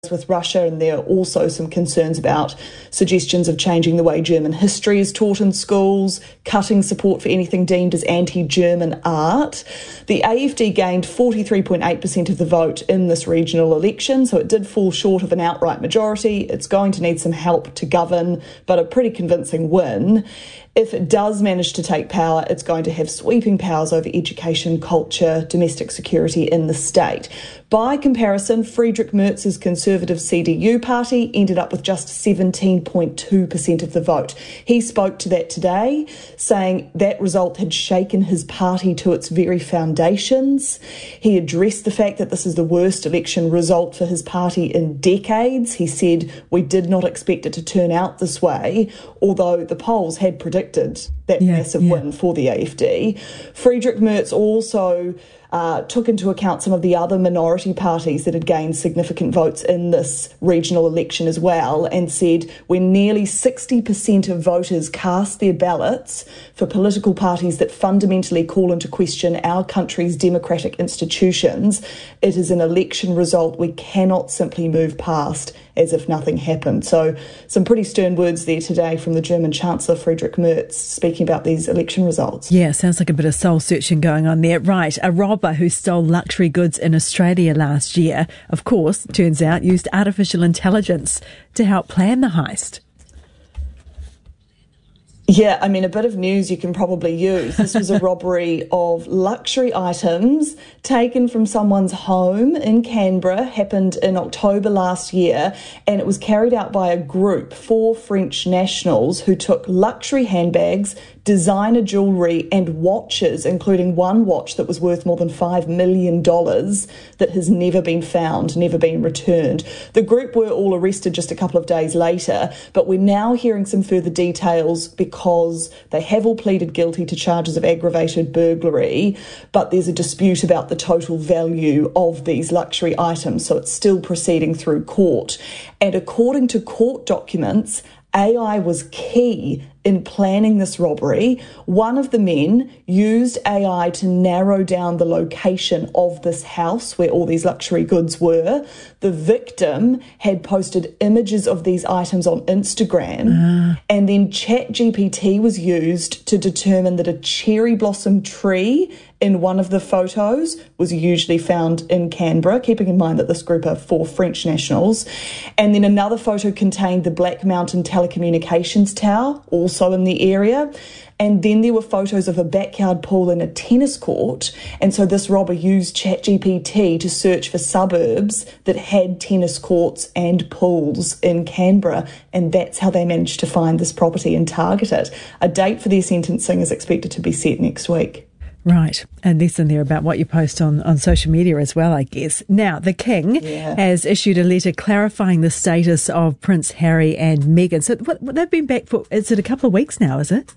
ties with Russia, and there are also some concerns about suggestions of changing the way German history is taught in schools, cutting support for anything deemed as anti-German art. The AfD gained 43.8% of the vote in this regional election, so it did fall short of an outright majority. It's going to need some help to govern, but a pretty convincing win. If it does manage to take power, it's going to have sweeping powers over education, culture, domestic security in the state. By comparison, Friedrich Merz's Conservative CDU party ended up with just 17.2% of the vote. He spoke to that today, saying that result had shaken his party to its very foundations. He addressed the fact that this is the worst election result for his party in decades. He said, "We did not expect it to turn out this way," although the polls had predicted that massive win for the AfD. Friedrich Merz also took into account some of the other minority parties that had gained significant votes in this regional election as well, and said when nearly 60% of voters cast their ballots for political parties that fundamentally call into question our country's democratic institutions, it is an election result we cannot simply move past as if nothing happened. So some pretty stern words there today from the German Chancellor Friedrich Merz speaking about these election results. Yeah, sounds like a bit of soul searching going on there. Right, a robber who stole luxury goods in Australia last year, of course, turns out used artificial intelligence to help plan the heist. Yeah, I mean, a bit of news you can probably use. This was a robbery of luxury items taken from someone's home in Canberra, happened in October last year, and it was carried out by a group, 4 French nationals, who took luxury handbags, designer jewellery and watches, including one watch that was worth more than $5 million that has never been found, never been returned. The group were all arrested just a couple of days later, but we're now hearing some further details because they have all pleaded guilty to charges of aggravated burglary, but there's a dispute about the total value of these luxury items, so it's still proceeding through court. And according to court documents, AI was key in planning this robbery. One of the men used AI to narrow down the location of this house where all these luxury goods were. The victim had posted images of these items on Instagram, and then ChatGPT was used to determine that a cherry blossom tree in one of the photos was usually found in Canberra, keeping in mind that this group are 4 French nationals. And then another photo contained the Black Mountain Telecommunications Tower, also in the area. And then there were photos of a backyard pool and a tennis court. And so this robber used ChatGPT to search for suburbs that had tennis courts and pools in Canberra. And that's how they managed to find this property and target it. A date for their sentencing is expected to be set next week. Right, and this and there about what you post on social media as well, I guess. Now, the King has issued a letter clarifying the status of Prince Harry and Meghan. So they've been back for, is it a couple of weeks now, is it?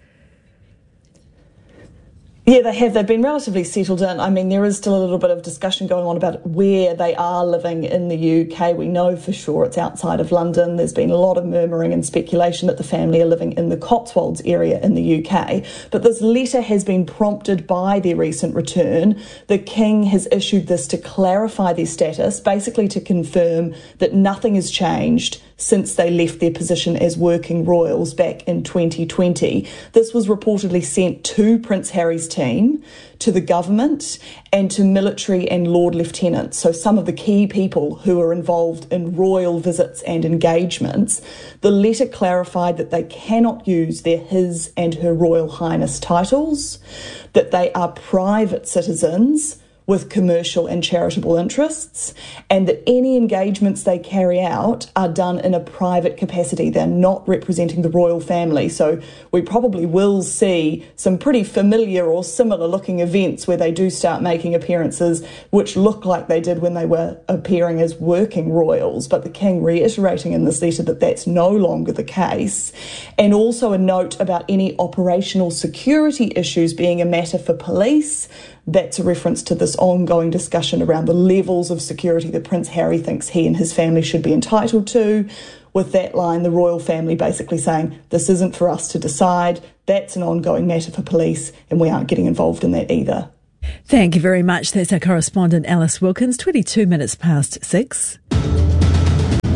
Yeah, they have. They've been relatively settled in. I mean, there is still a little bit of discussion going on about where they are living in the UK. We know for sure it's outside of London. There's been a lot of murmuring and speculation that the family are living in the Cotswolds area in the UK. But this letter has been prompted by their recent return. The King has issued this to clarify their status, basically to confirm that nothing has changed since they left their position as working royals back in 2020. This was reportedly sent to Prince Harry's team, to the government, and to military and Lord Lieutenants, so some of the key people who are involved in royal visits and engagements. The letter clarified that they cannot use their His and Her Royal Highness titles, that they are private citizens with commercial and charitable interests, and that any engagements they carry out are done in a private capacity. They're not representing the royal family. So we probably will see some pretty familiar or similar looking events where they do start making appearances which look like they did when they were appearing as working royals. But the King reiterating in this letter that that's no longer the case. And also a note about any operational security issues being a matter for police. That's a reference to this ongoing discussion around the levels of security that Prince Harry thinks he and his family should be entitled to. With that line, the royal family basically saying, this isn't for us to decide, that's an ongoing matter for police, and we aren't getting involved in that either. Thank you very much. That's our correspondent Alice Wilkins, 22 minutes past 6.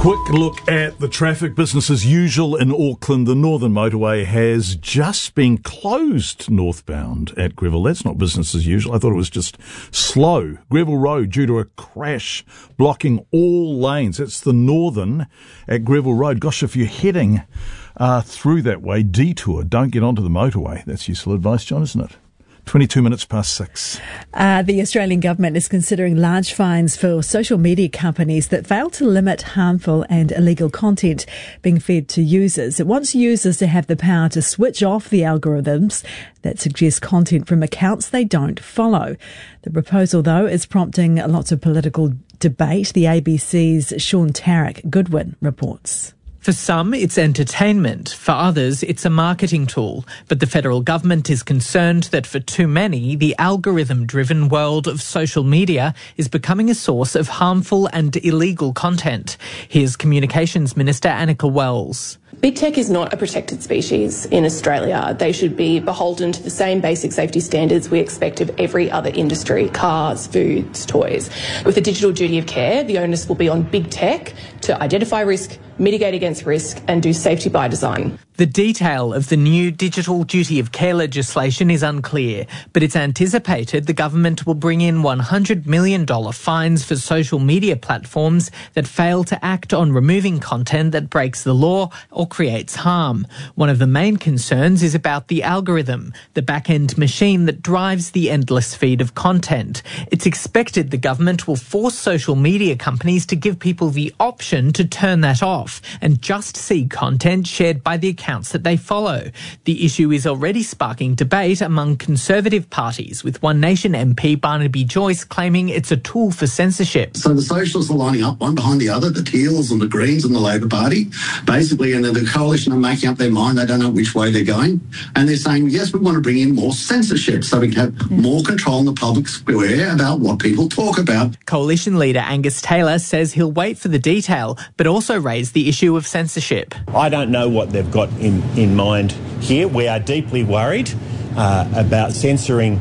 Quick look at the traffic. Business as usual in Auckland. The Northern Motorway has just been closed northbound at Greville. That's not business as usual. I thought it was just slow. Greville Road due to a crash blocking all lanes. It's the Northern at Greville Road. Gosh, if you're heading through that way, detour. Don't get onto the motorway. That's useful advice, John, isn't it? 22 minutes past 6. The Australian government is considering large fines for social media companies that fail to limit harmful and illegal content being fed to users. It wants users to have the power to switch off the algorithms that suggest content from accounts they don't follow. The proposal, though, is prompting lots of political debate. The ABC's Sean Tarek-Goodwin reports. For some, it's entertainment. For others, it's a marketing tool. But the federal government is concerned that for too many, the algorithm-driven world of social media is becoming a source of harmful and illegal content. Here's Communications Minister Annika Wells. Big tech is not a protected species in Australia. They should be beholden to the same basic safety standards we expect of every other industry, cars, foods, toys. With a digital duty of care, the onus will be on big tech to identify risk, mitigate against risk and do safety by design. The detail of the new digital duty of care legislation is unclear, but it's anticipated the government will bring in $100 million fines for social media platforms that fail to act on removing content that breaks the law or creates harm. One of the main concerns is about the algorithm, the back-end machine that drives the endless feed of content. It's expected the government will force social media companies to give people the option to turn that off and just see content shared by the accounts that they follow. The issue is already sparking debate among Conservative parties, with One Nation MP Barnaby Joyce claiming it's a tool for censorship. So the Socialists are lining up one behind the other, the Teals and the Greens and the Labor Party, basically, and the coalition are making up their mind. They don't know which way they're going. And they're saying, yes, we want to bring in more censorship so we can have more control in the public square about what people talk about. Coalition leader Angus Taylor says he'll wait for the detail, but also raise the issue of censorship. I don't know what they've got in mind here. We are deeply worried about censoring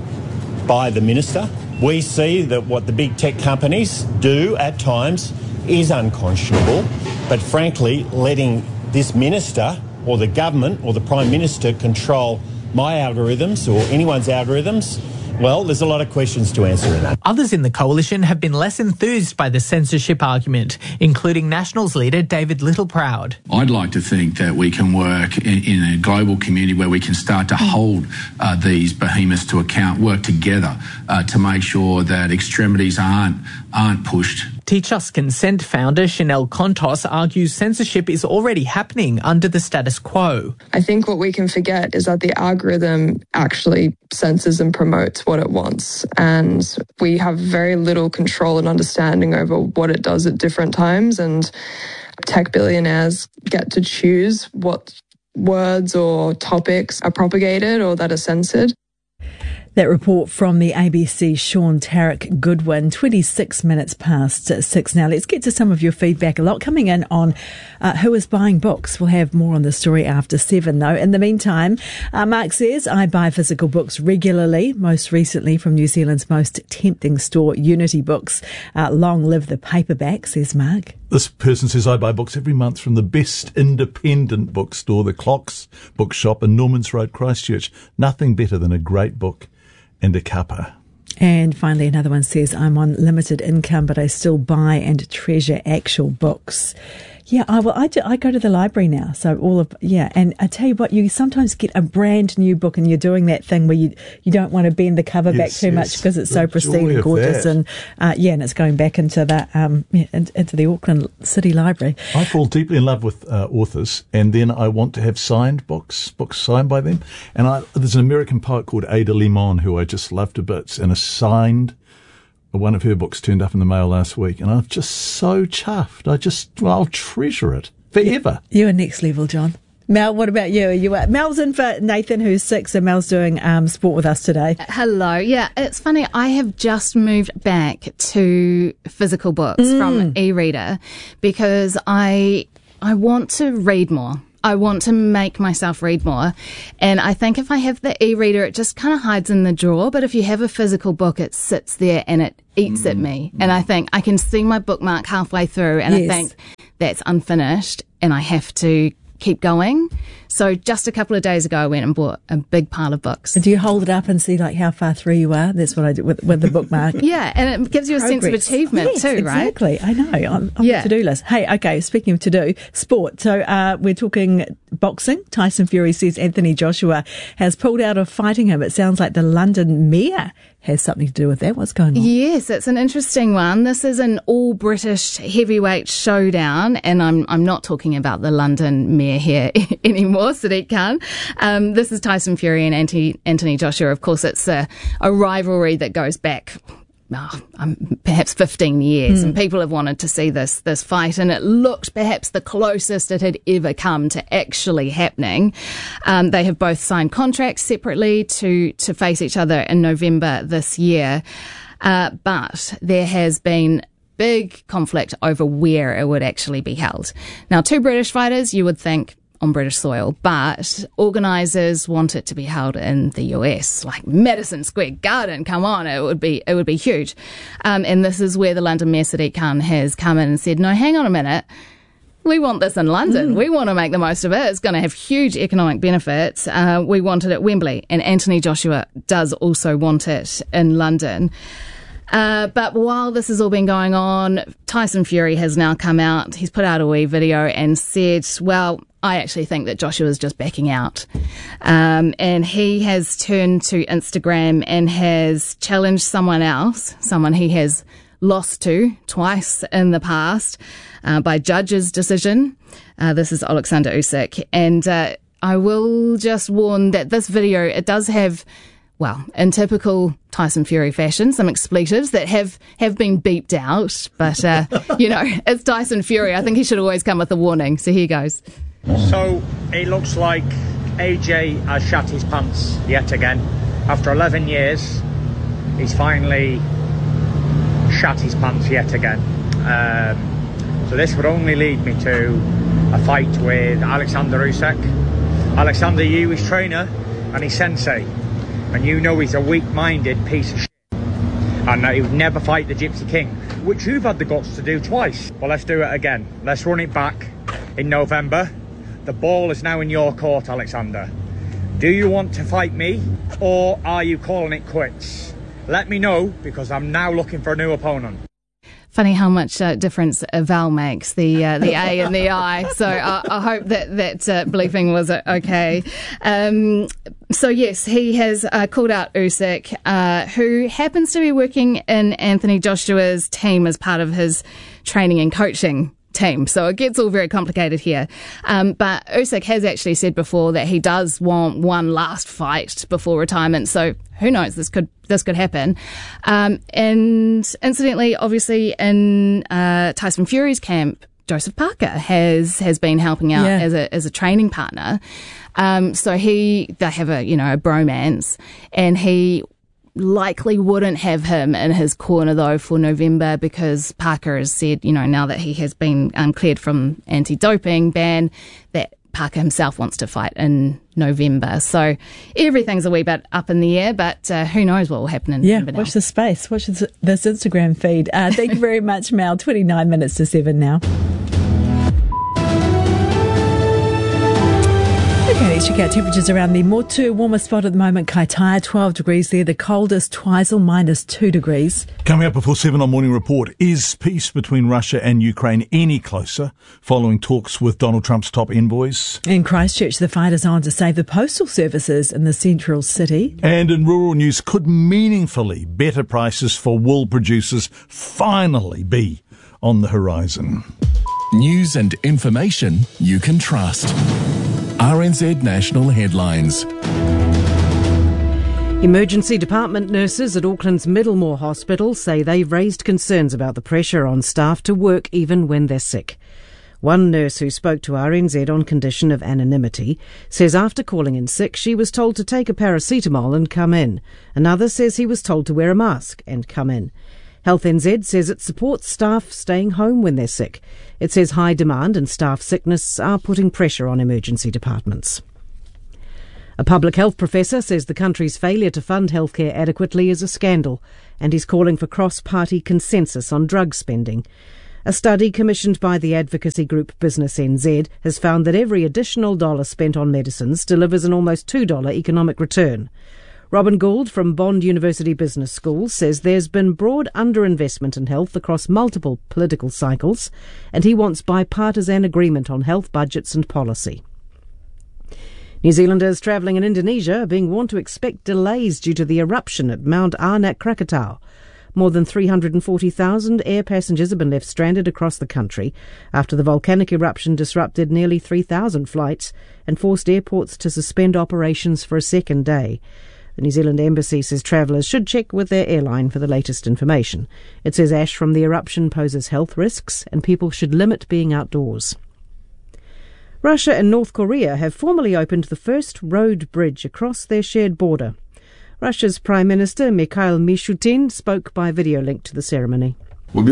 by the minister. We see that what the big tech companies do at times is unconscionable, but frankly, letting this minister or the government or the Prime Minister control my algorithms or anyone's algorithms, well, there's a lot of questions to answer in that. Others in the coalition have been less enthused by the censorship argument, including Nationals leader David Littleproud. I'd like to think that we can work in a global community where we can start to hold these behemoths to account, work together to make sure that extremities aren't pushed. Teach Us Consent founder Chanel Contos argues censorship is already happening under the status quo. I think what we can forget is that the algorithm actually censors and promotes what it wants, and we have very little control and understanding over what it does at different times, and tech billionaires get to choose what words or topics are propagated or that are censored. That report from the ABC, Sean Tarek-Goodwin, 26 minutes past 6 now. Let's get to some of your feedback. A lot coming in on who is buying books. We'll have more on the story after 7, though. In the meantime, Mark says, I buy physical books regularly, most recently from New Zealand's most tempting store, Unity Books. Long live the paperback, says Mark. This person says, I buy books every month from the best independent bookstore, the Clocks Bookshop in Normans Road, Christchurch. Nothing better than a great book and a cuppa. And finally, another one says, I'm on limited income, but I still buy and treasure actual books. Yeah, I go to the library now. So and I tell you what, you sometimes get a brand new book and you're doing that thing where you don't want to bend the cover back too much because it's so pristine and gorgeous. And and it's going back into into the Auckland City Library. I fall deeply in love with authors, and then I want to have signed books signed by them. And there's an American poet called Ada Limon who I just love to bits, and one of her books turned up in the mail last week, and I'm just so chuffed. I'll treasure it forever. You're next level, John. Mel, what about you? Mel's in for Nathan, who's 6, and Mel's doing sport with us today. Hello. Yeah, it's funny. I have just moved back to physical books from e-reader because I want to read more. I want to make myself read more. And I think if I have the e-reader, it just kind of hides in the drawer. But if you have a physical book, it sits there and it eats at me. And I think I can see my bookmark halfway through. And I think that's unfinished and I have to keep going. So just a couple of days ago, I went and bought a big pile of books. And do you hold it up and see like how far through you are? That's what I do with the bookmark. Yeah, and it gives you a sense of achievement too, right? Exactly. I know. On the to-do list. Hey, okay, speaking of to-do, sport. So we're talking boxing. Tyson Fury says Anthony Joshua has pulled out of fighting him. It sounds like the London mayor has something to do with that. What's going on? Yes, it's an interesting one. This is an all-British heavyweight showdown, and I'm not talking about the London mayor here anymore, Sadiq Khan. This is Tyson Fury and Anthony Joshua. Of course, it's a rivalry that goes back perhaps 15 years, and people have wanted to see this fight, and it looked perhaps the closest it had ever come to actually happening. They have both signed contracts separately to face each other in November this year, but there has been big conflict over where it would actually be held. Now, two British fighters, you would think on British soil, but organisers want it to be held in the US, like Madison Square Garden. Come on, it would be huge. And this is where the London Mayor Sadiq Khan has come in and said, no, hang on a minute. We want this in London. We want to make the most of it. It's going to have huge economic benefits. We want it at Wembley, and Anthony Joshua does also want it in London. But while this has all been going on, Tyson Fury has now come out. He's put out a wee video and said, well, I actually think that Joshua's just backing out. And he has turned to Instagram and has challenged someone else, someone he has lost to twice in the past by judge's decision. This is Alexander Usyk. And I will just warn that this video, it does have, well, in typical Tyson Fury fashion, some expletives that have been beeped out. But, it's Tyson Fury. I think he should always come with a warning. So here goes. So it looks like AJ has shat his pants yet again. After 11 years, he's finally shat his pants yet again. So this would only lead me to a fight with Alexander Usyk. Alexander, you his trainer and his sensei. And you know he's a weak-minded piece of shit. And that he would never fight the Gypsy King, which you've had the guts to do twice. Well, let's do it again. Let's run it back in November. The ball is now in your court, Alexander. Do you want to fight me, or are you calling it quits? Let me know, because I'm now looking for a new opponent. Funny how much difference a vowel makes, the A and the I. So I hope that bleeping was okay. So yes, he has called out Usyk, who happens to be working in Anthony Joshua's team as part of his training and coaching team. So it gets all very complicated here. But Usyk has actually said before that he does want one last fight before retirement. So who knows? This could happen. And incidentally, obviously in Tyson Fury's camp, Joseph Parker has been helping out as a training partner. So they have a bromance, and he likely wouldn't have him in his corner though for November, because Parker has said, now that he has been cleared from anti-doping ban, that Parker himself wants to fight in November. So everything's a wee bit up in the air, but who knows what will happen in November now. Watch the space. Watch this Instagram feed. Thank you very much, Mel. 29 minutes to 7 now. Okay, let's check out temperatures around the Motu, warmest spot at the moment, Kaitaia, 12 degrees there. The coldest, Twizel, -2 degrees. Coming up before 7 on Morning Report, is peace between Russia and Ukraine any closer following talks with Donald Trump's top envoys? In Christchurch, the fight is on to save the postal services in the central city. And in rural news, could meaningfully better prices for wool producers finally be on the horizon? News and information you can trust. RNZ National Headlines. Emergency department nurses at Auckland's Middlemore Hospital say they've raised concerns about the pressure on staff to work even when they're sick. One nurse who spoke to RNZ on condition of anonymity says after calling in sick, she was told to take a paracetamol and come in. Another says he was told to wear a mask and come in. Health NZ says it supports staff staying home when they're sick. It says high demand and staff sickness are putting pressure on emergency departments. A public health professor says the country's failure to fund healthcare adequately is a scandal, and he's calling for cross-party consensus on drug spending. A study commissioned by the advocacy group Business NZ has found that every additional dollar spent on medicines delivers an almost $2 economic return. Robin Gould from Bond University Business School says there's been broad underinvestment in health across multiple political cycles, and he wants bipartisan agreement on health budgets and policy. New Zealanders travelling in Indonesia are being warned to expect delays due to the eruption at Mount Anak Krakatau. More than 340,000 air passengers have been left stranded across the country after the volcanic eruption disrupted nearly 3,000 flights and forced airports to suspend operations for a second day. The New Zealand Embassy says travellers should check with their airline for the latest information. It says ash from the eruption poses health risks and people should limit being outdoors. Russia and North Korea have formally opened the first road bridge across their shared border. Russia's Prime Minister Mikhail Mishustin spoke by video link to the ceremony. I'm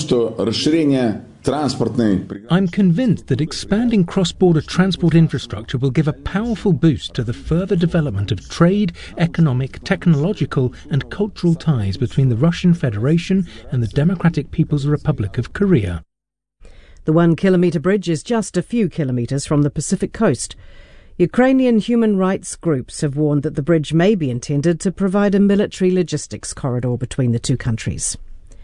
convinced that expanding cross-border transport infrastructure will give a powerful boost to the further development of trade, economic, technological and cultural ties between the Russian Federation and the Democratic People's Republic of Korea. The 1 kilometre bridge is just a few kilometres from the Pacific coast. Ukrainian human rights groups have warned that the bridge may be intended to provide a military logistics corridor between the two countries.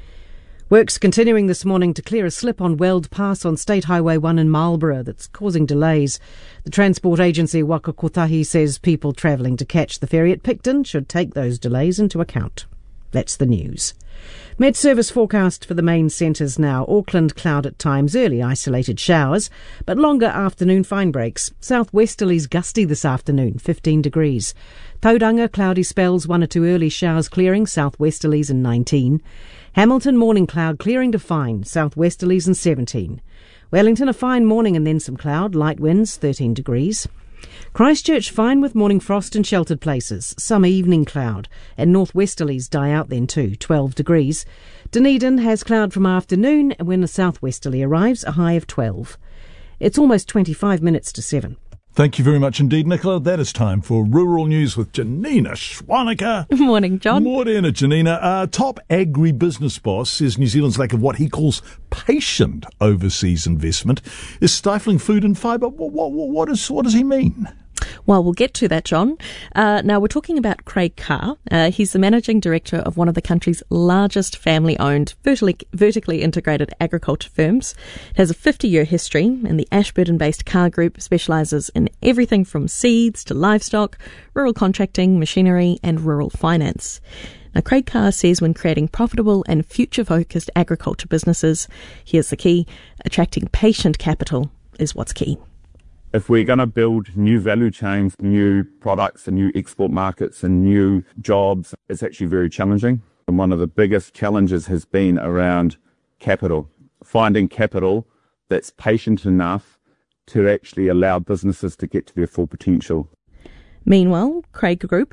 Works continuing this morning to clear a slip on Weld Pass on State Highway 1 in Marlborough that's causing delays. The transport agency Waka Kotahi says people travelling to catch the ferry at Picton should take those delays into account. That's the news. Met Service forecast for the main centres now. Auckland cloud at times, early isolated showers, but longer afternoon fine breaks. Southwesterlies gusty this afternoon, 15 degrees. Tauranga cloudy spells, 1 or 2 early showers clearing, southwesterlies and 19. Hamilton morning cloud clearing to fine, southwesterlies and 17. Wellington a fine morning and then some cloud, light winds, 13 degrees. Christchurch fine with morning frost in sheltered places, some evening cloud, and northwesterlies die out then too, 12 degrees. Dunedin has cloud from afternoon, and when a southwesterly arrives, a high of 12. It's almost 25 minutes to 7. Thank you very much indeed, Nicola. That is time for Rural News with Janina Schwanica. Morning, John. Morena, Janina. Top agribusiness boss says New Zealand's lack of what he calls patient overseas investment is stifling food and fibre. What does he mean? Well, we'll get to that, John. Now, we're talking about Craig Carr. He's the managing director of one of the country's largest family-owned, vertically integrated agriculture firms. It has a 50-year history, and the Ashburton-based Carr Group specialises in everything from seeds to livestock, rural contracting, machinery and rural finance. Now, Craig Carr says when creating profitable and future-focused agriculture businesses, here's the key, attracting patient capital is what's key. If we're going to build new value chains, new products and new export markets and new jobs, it's actually very challenging. And one of the biggest challenges has been around capital, finding capital that's patient enough to actually allow businesses to get to their full potential. Meanwhile, Carr Group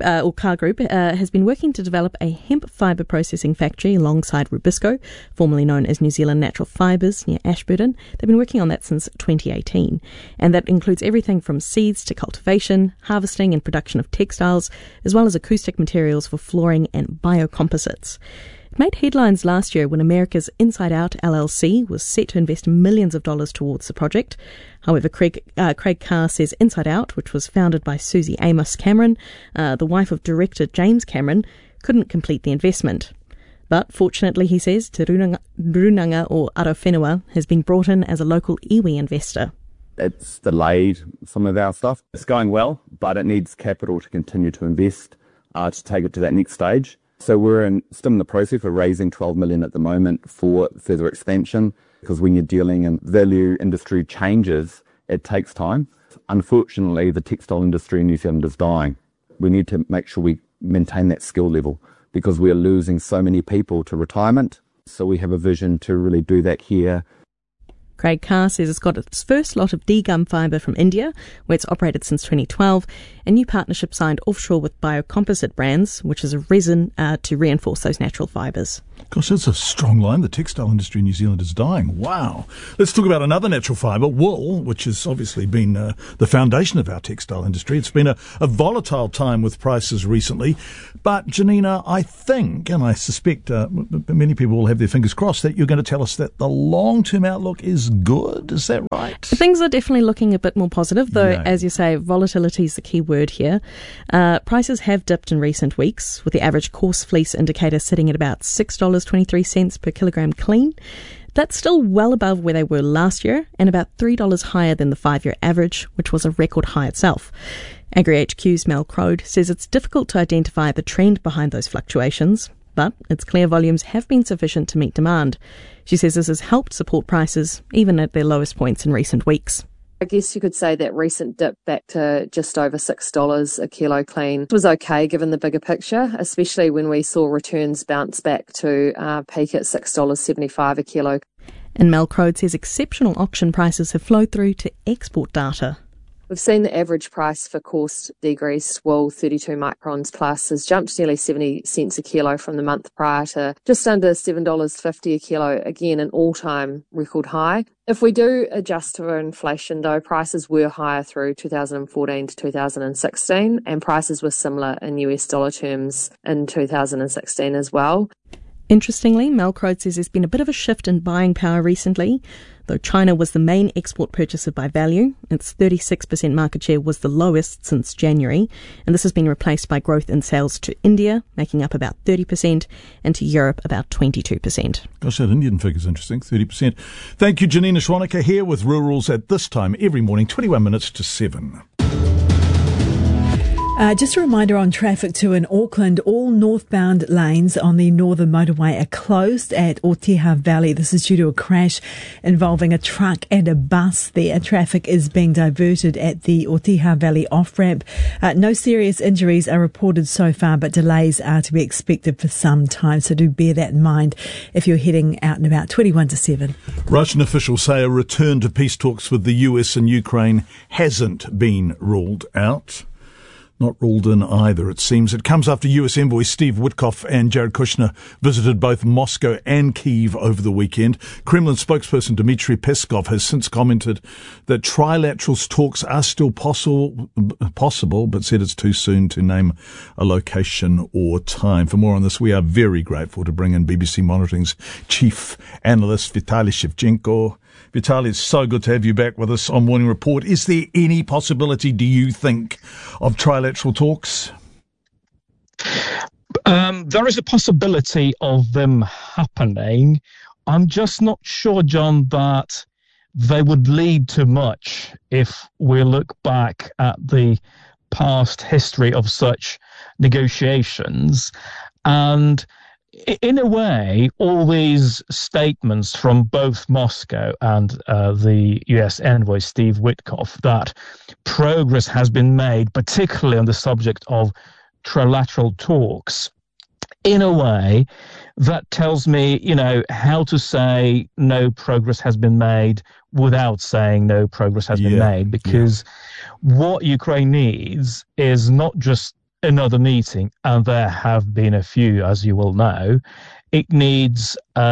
has been working to develop a hemp fibre processing factory alongside Rubisco, formerly known as New Zealand Natural Fibres, near Ashburton. They've been working on that since 2018, and that includes everything from seeds to cultivation, harvesting and production of textiles, as well as acoustic materials for flooring and biocomposites. It made headlines last year when America's Inside Out LLC was set to invest millions of dollars towards the project. However, Craig Carr says Inside Out, which was founded by Susie Amos Cameron, the wife of director James Cameron, couldn't complete the investment. But fortunately, he says, Te Runanga or Arowhenua has been brought in as a local iwi investor. It's delayed some of our stuff. It's going well, but it needs capital to continue to invest to take it to that next stage. So we're still in the process of raising $12 million at the moment for further expansion, because when you're dealing in value industry changes, it takes time. Unfortunately, the textile industry in New Zealand is dying. We need to make sure we maintain that skill level because we are losing so many people to retirement. So we have a vision to really do that here. Craig Carr says it's got its first lot of D-gum fibre from India, where it's operated since 2012, a new partnership signed offshore with Biocomposite Brands, which is a resin to reinforce those natural fibres. Gosh, that's a strong line. The textile industry in New Zealand is dying. Wow. Let's talk about another natural fibre, wool, which has obviously been the foundation of our textile industry. It's been a volatile time with prices recently. But, Janina, I think, and I suspect many people will have their fingers crossed, that you're going to tell us that the long-term outlook is good. Is that right? Things are definitely looking a bit more positive, though, as you say, volatility is the key word here. Prices have dipped in recent weeks, with the average coarse fleece indicator sitting at about $6.23 per kilogram clean. That's still well above where they were last year and about $3 higher than the 5-year average, which was a record high itself. AgriHQ's Mel Crode says it's difficult to identify the trend behind those fluctuations, but it's clear volumes have been sufficient to meet demand. She says this has helped support prices, even at their lowest points in recent weeks. I guess you could say that recent dip back to just over $6 a kilo clean was okay given the bigger picture, especially when we saw returns bounce back to peak at $6.75 a kilo. And Mel Crode says exceptional auction prices have flowed through to export data. We've seen the average price for coarse degreased wool 32 microns plus has jumped nearly 70 cents a kilo from the month prior to just under $7.50 a kilo, again an all-time record high. If we do adjust for inflation, though, prices were higher through 2014 to 2016, and prices were similar in US dollar terms in 2016 as well. Interestingly, Mel Crode says there's been a bit of a shift in buying power recently. Though China was the main export purchaser by value, its 36% market share was the lowest since January, and this has been replaced by growth in sales to India, making up about 30%, and to Europe about 22%. Gosh, that Indian figure's interesting, 30%. Thank you, Janina Schwanecker, here with Rurals at this time every morning, 21 minutes to 7. Just a reminder on traffic too in Auckland, all northbound lanes on the Northern Motorway are closed at Oteha Valley. This is due to a crash involving a truck and a bus there. Traffic is being diverted at the Oteha Valley off-ramp. No serious injuries are reported so far, but delays are to be expected for some time. So do bear that in mind if you're heading out and about. 21 to 7. Russian officials say a return to peace talks with the US and Ukraine hasn't been ruled out. Not ruled in either, it seems. It comes after US envoy Steve Witkoff and Jared Kushner visited both Moscow and Kyiv over the weekend. Kremlin spokesperson Dmitry Peskov has since commented that trilateral talks are still possible, but said it's too soon to name a location or time. For more on this, we are very grateful to bring in BBC Monitoring's chief analyst, Vitaly Shevchenko. Vitaly, it's so good to have you back with us on Morning Report. Is there any possibility, do you think, of trilateral talks? There is a possibility of them happening. I'm just not sure, John, that they would lead to much if we look back at the past history of such negotiations. And in a way, all these statements from both Moscow and the US envoy Steve Witkoff that progress has been made, particularly on the subject of trilateral talks, in a way that tells me, how to say no progress has been made without saying no progress has been made, because what Ukraine needs is not just another meeting, and there have been a few, as you will know. It needs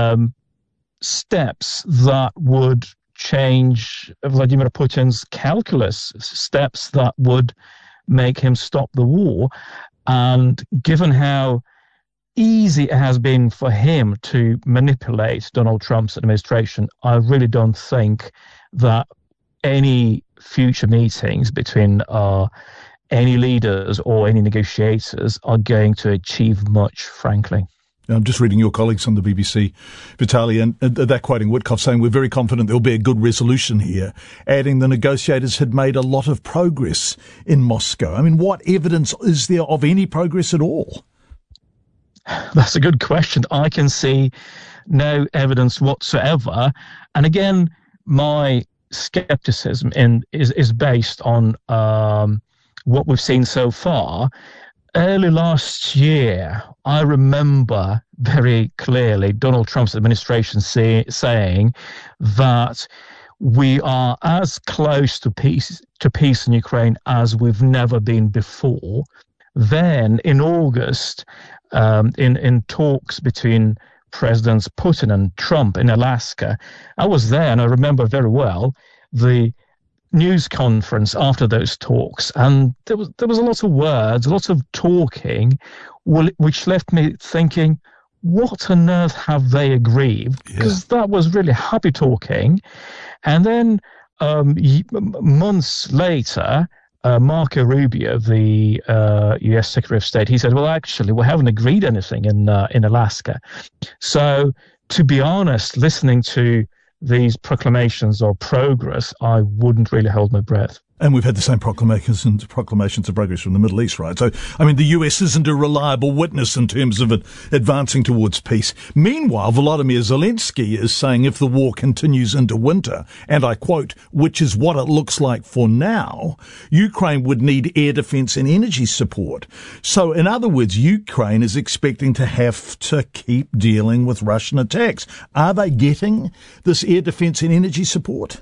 steps that would change Vladimir Putin's calculus, steps that would make him stop the war. And given how easy it has been for him to manipulate Donald Trump's administration, I really don't think that any future meetings between any leaders or any negotiators are going to achieve much, frankly. I'm just reading your colleagues on the BBC, Vitaly, and they're quoting Witkoff saying, we're very confident there'll be a good resolution here, adding the negotiators had made a lot of progress in Moscow. I mean, what evidence is there of any progress at all? That's a good question. I can see no evidence whatsoever. And again, my skepticism is based on what we've seen so far. Early last year, I remember very clearly Donald Trump's administration saying that we are as close to peace in Ukraine as we've never been before. Then in August, in talks between Presidents Putin and Trump in Alaska. I was there, and I remember very well the news conference after those talks, and there was a lot of words, a lot of talking, which left me thinking, what on earth have they agreed? Because that was really happy talking. And then months later, Marco Rubio, the U.S. Secretary of State, he said, well, actually, we haven't agreed anything in Alaska. So, to be honest, listening to these proclamations of progress, I wouldn't really hold my breath. And we've had the same proclamations of progress from the Middle East, right? So, I mean, the US isn't a reliable witness in terms of it advancing towards peace. Meanwhile, Volodymyr Zelensky is saying if the war continues into winter, and I quote, which is what it looks like for now, Ukraine would need air defense and energy support. So, in other words, Ukraine is expecting to have to keep dealing with Russian attacks. Are they getting this air defense and energy support?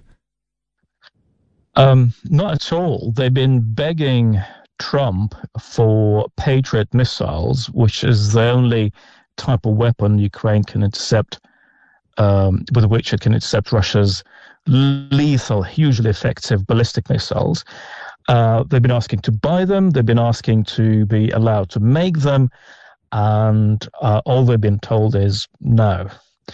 Not at all. They've been begging Trump for Patriot missiles, which is the only type of weapon Ukraine can intercept, with which it can intercept Russia's lethal, hugely effective ballistic missiles. They've been asking to buy them. They've been asking to be allowed to make them. And all they've been told is no.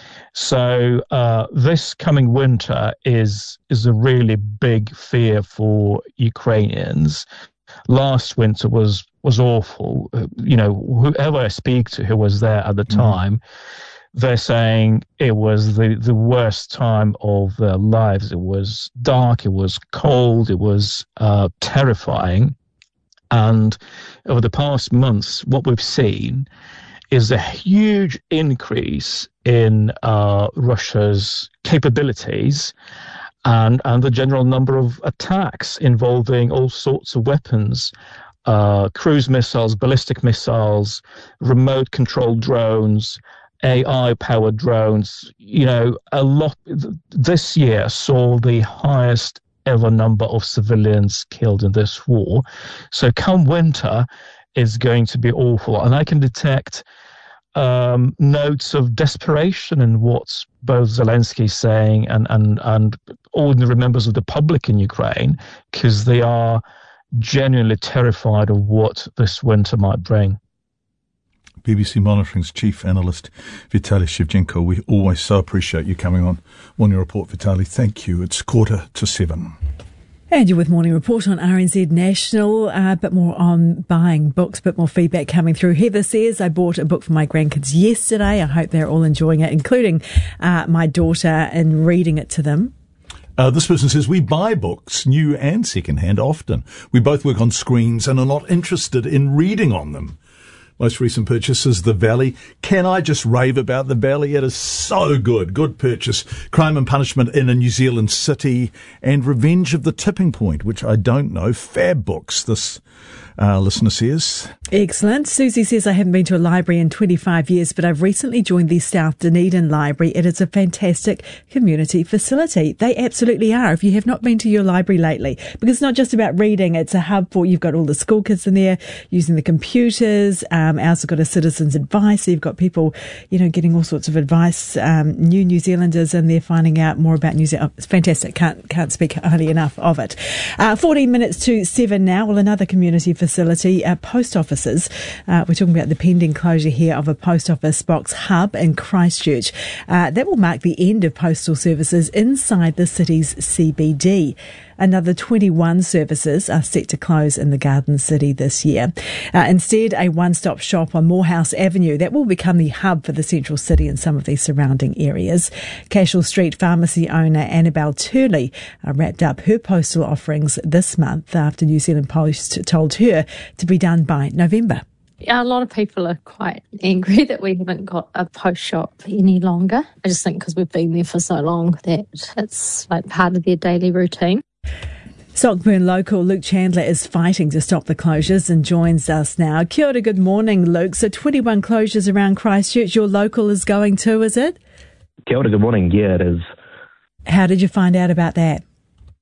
So this coming winter is a really big fear for Ukrainians. Last winter was awful. Whoever I speak to who was there at the time, they're saying it was the worst time of their lives. It was dark, it was cold, it was terrifying. And over the past months, what we've seen is a huge increase in Russia's capabilities and the general number of attacks involving all sorts of weapons, cruise missiles, ballistic missiles, remote-controlled drones, AI-powered drones. A lot. This year saw the highest ever number of civilians killed in this war. So come winter, is going to be awful. And I can detect notes of desperation in what both Zelensky is saying and ordinary members of the public in Ukraine, because they are genuinely terrified of what this winter might bring. BBC Monitoring's chief analyst, Vitaly Shevchenko. We always so appreciate you coming on Morning Report, Vitaly. Thank you. It's 6:45. And you're with Morning Report on RNZ National. A bit more on buying books, a bit more feedback coming through. Heather says, I bought a book for my grandkids yesterday. I hope they're all enjoying it, including my daughter, and reading it to them. This person says, we buy books, new and secondhand, often. We both work on screens and are not interested in reading on them. Most recent purchase is The Valley. Can I just rave about The Valley? It is so good. Good purchase. Crime and Punishment in a New Zealand City and Revenge of the Tipping Point, which I don't know. Fab books, this listener says. Excellent. Susie says, I haven't been to a library in 25 years, but I've recently joined the South Dunedin Library. It is a fantastic community facility. They absolutely are, if you have not been to your library lately, because it's not just about reading. It's a hub for, you've got all the school kids in there using the computers. Ours have got a citizens advice. So you've got people, getting all sorts of advice. New Zealanders in there finding out more about New Zealand. It's fantastic. Can't speak highly enough of it. 14 minutes to 7 now. Well, another community facility, post offices. We're talking about the pending closure here of a post office box hub in Christchurch. That will mark the end of postal services inside the city's CBD. Another 21 services are set to close in the Garden City this year. Instead, a one-stop shop on Morehouse Avenue that will become the hub for the central city and some of the surrounding areas. Cashel Street pharmacy owner Annabelle Turley wrapped up her postal offerings this month after New Zealand Post told her to be done by November. A lot of people are quite angry that we haven't got a post shop any longer. I just think because we've been there for so long that it's like part of their daily routine. Stockburn local Luke Chandler is fighting to stop the closures and joins us now. Kia ora, good morning, Luke. So 21 closures around Christchurch. Your local is going too, is it? Kia ora, good morning. Yeah, it is. How did you find out about that?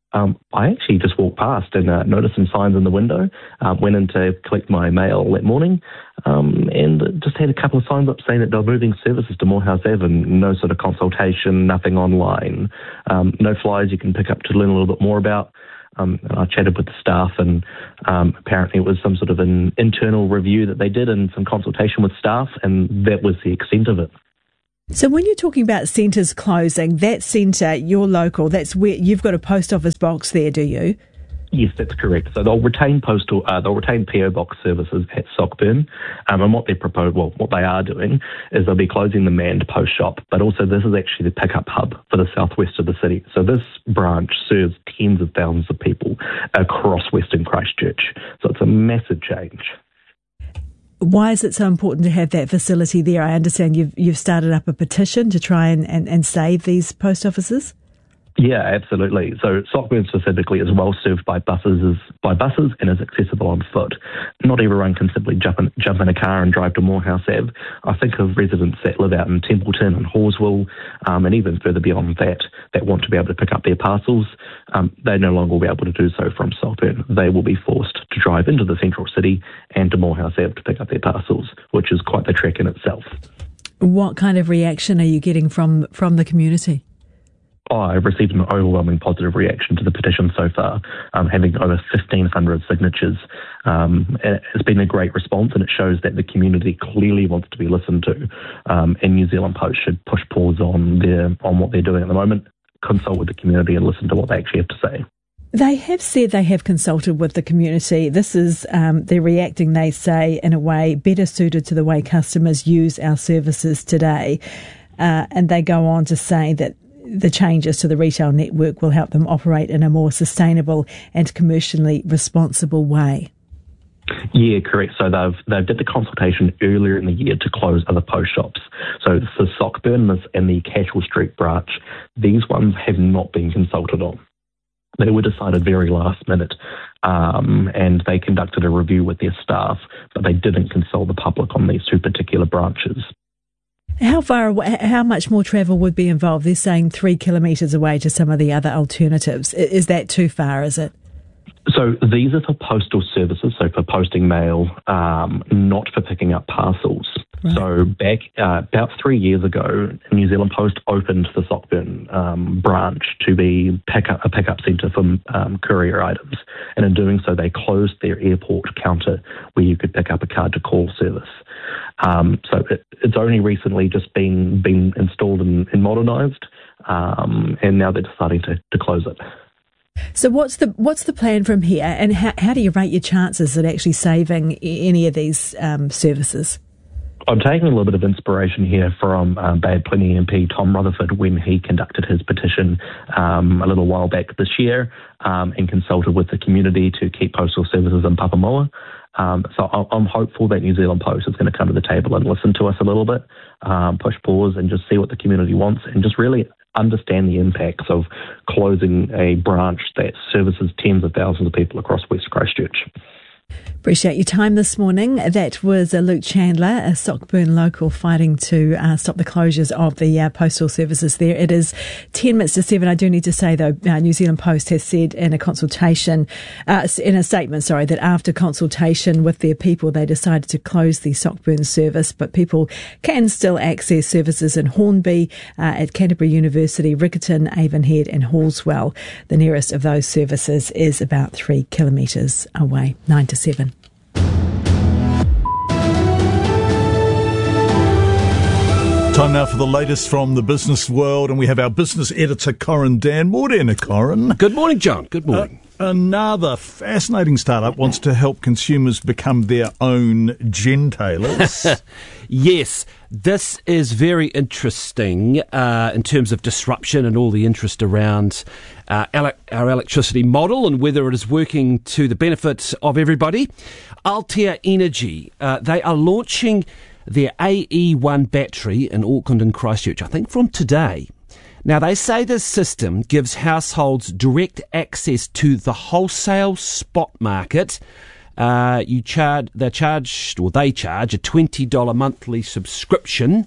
I actually just walked past and noticed some signs in the window, went in to collect my mail that morning, and just had a couple of signs up saying that they're moving services to Morehouse Ave, and no sort of consultation, nothing online, no flyers you can pick up to learn a little bit more about. And I chatted with the staff, and apparently it was some sort of an internal review that they did and some consultation with staff, and that was the extent of it. So when you're talking about centres closing, that centre, your local, that's where you've got a post office box there, do you? Yes, that's correct. So they'll retain PO box services at Sockburn, and what they are doing is they'll be closing the manned post shop, but also this is actually the pickup hub for the southwest of the city. So this branch serves tens of thousands of people across Western Christchurch. So it's a massive change. Why is it so important to have that facility there? I understand you've started up a petition to try and save these post offices. Yeah, absolutely. So Sockburn specifically is well served by buses and is accessible on foot. Not everyone can simply jump in a car and drive to Morehouse Ave. I think of residents that live out in Templeton and Horswell, and even further beyond that want to be able to pick up their parcels. They no longer will be able to do so from Sockburn. They will be forced to drive into the central city and to Morehouse Ave to pick up their parcels, which is quite the trek in itself. What kind of reaction are you getting from the community? I've received an overwhelming positive reaction to the petition so far, having over 1,500 signatures. It's been a great response, and it shows that the community clearly wants to be listened to, and New Zealand Post should push pause on what they're doing at the moment, consult with the community and listen to what they actually have to say. They have said they have consulted with the community. This is, they're reacting, they say, in a way better suited to the way customers use our services today. And they go on to say that the changes to the retail network will help them operate in a more sustainable and commercially responsible way. Yeah, correct. So they've did the consultation earlier in the year to close other post shops. So the Sockburn and the Cashel Street branch, these ones have not been consulted on. They were decided very last minute, and they conducted a review with their staff, but they didn't consult the public on these two particular branches. How much more travel would be involved? They're saying 3 kilometres away to some of the other alternatives. Is that too far, is it? So these are for postal services, so for posting mail, not for picking up parcels. Right. So back about 3 years ago, New Zealand Post opened the Sockburn branch to be a pickup centre for courier items. And in doing so, they closed their airport counter where you could pick up a card to call service. So it's only recently just been installed and modernised, and now they're deciding to close it. So what's the plan from here, and how do you rate your chances at actually saving any of these services? I'm taking a little bit of inspiration here from Bad Plenty MP Tom Rutherford when he conducted his petition a little while back this year and consulted with the community to keep postal services in Papamoa. So I'm hopeful that New Zealand Post is going to come to the table and listen to us a little bit, push pause and just see what the community wants and just really understand the impacts of closing a branch that services tens of thousands of people across West Christchurch. Appreciate your time this morning. That was Luke Chandler, a Sockburn local, fighting to stop the closures of the postal services there. It is 10 minutes to 7. I do need to say, though, New Zealand Post has said in a statement, that after consultation with their people, they decided to close the Sockburn service, but people can still access services in Hornby, at Canterbury University, Riccarton, Avonhead and Horswell. The nearest of those services is about 3 kilometres away. 9 to 7. Time now for the latest from the business world, and we have our business editor, Corin Dan. Morning, Corin. Good morning, John. Good morning. Another fascinating startup wants to help consumers become their own gentailers. Yes, this is very interesting in terms of disruption and all the interest around our electricity model and whether it is working to the benefit of everybody. Altair Energy, they are launching their AE1 battery in Auckland and Christchurch, I think from today. Now, they say this system gives households direct access to the wholesale spot market. They charge a $20 monthly subscription,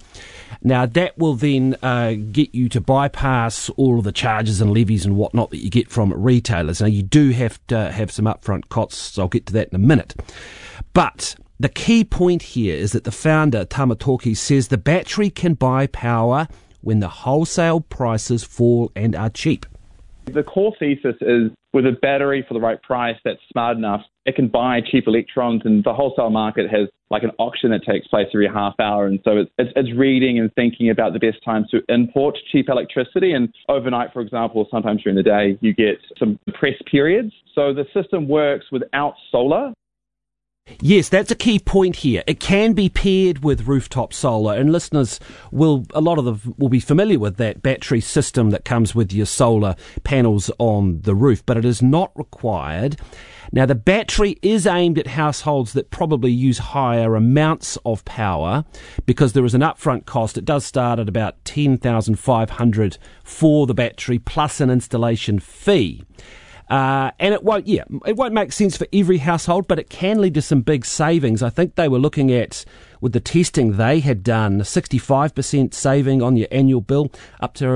Now, that will then get you to bypass all of the charges and levies and whatnot that you get from retailers. Now, you do have to have some upfront costs. I'll get to that in a minute. But the key point here is that the founder, Tamatoki, says the battery can buy power when the wholesale prices fall and are cheap. The core thesis is with a battery for the right price that's smart enough, it can buy cheap electrons, and the wholesale market has like an auction that takes place every half hour. And so it's reading and thinking about the best times to import cheap electricity. And overnight, for example, sometimes during the day, you get some depressed periods. So the system works without solar. Yes, that's a key point here. It can be paired with rooftop solar, and listeners will be familiar with that battery system that comes with your solar panels on the roof, but it is not required. Now, the battery is aimed at households that probably use higher amounts of power because there is an upfront cost. It does start at about $10,500 for the battery plus an installation fee. And it won't make sense for every household, but it can lead to some big savings. I think they were looking at, with the testing they had done, a 65% saving on your annual bill, up to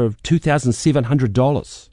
$2,700.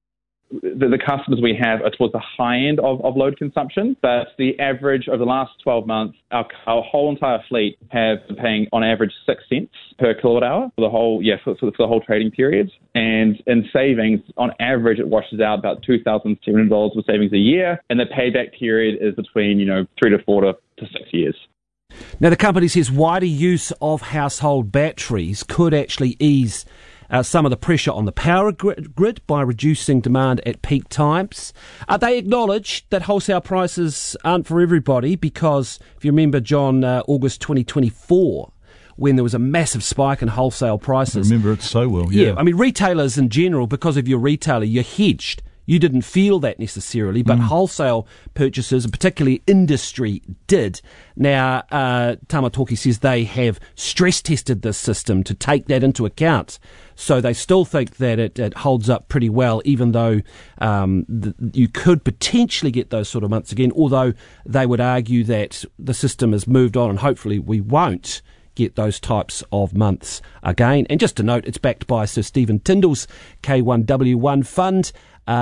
The customers we have are towards the high end of load consumption, but the average over the last 12 months, our whole entire fleet have been paying on average 6 cents per kilowatt hour for the whole trading period. And in savings, on average, it washes out about $2,700 with savings a year, and the payback period is between 3 to 4 to 6 years. Now, the company says wider use of household batteries could actually ease some of the pressure on the power grid by reducing demand at peak times. They acknowledge that wholesale prices aren't for everybody because, if you remember, John, August 2024, when there was a massive spike in wholesale prices. I remember it so well, yeah. I mean, retailers in general, because of your retailer, you're hedged. You didn't feel that necessarily, but wholesale purchasers, and particularly industry, did. Now, Tamatoki says they have stress-tested this system to take that into account. So they still think that it holds up pretty well, even though you could potentially get those sort of months again, although they would argue that the system has moved on and hopefully we won't get those types of months again. And just to note, it's backed by Sir Stephen Tindall's K1W1 fund,